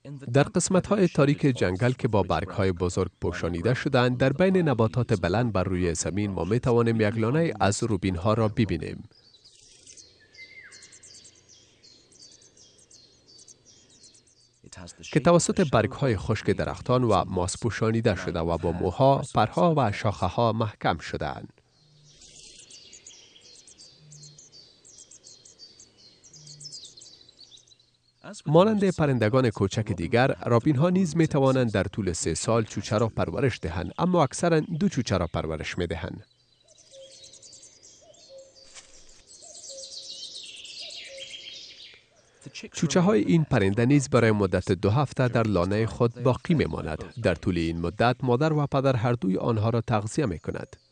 در قسمت‌های تاریک جنگل که با برگ‌های بزرگ پوشانیده شدند، در بین نباتات بلند بر روی زمین ما می‌توانیم یک لانه از روبین‌ها را ببینیم. که توسط برگ‌های خشک درختان و ماس پوشانیده شده و با موها، پرها و شاخه‌ها محکم شده‌اند. مانند پرندگان کوچک دیگر، رابین‌ها نیز می‌توانند در طول 3 سال چوچه را پرورش دهند، اما اکثراً 2 چوچه را پرورش می‌دهند. چوچه های این پرنده نیز برای مدت 2 هفته در لانه خود باقی می‌ماند. در طول این مدت مادر و پدر هر دوی آنها را تغذیه می‌کند.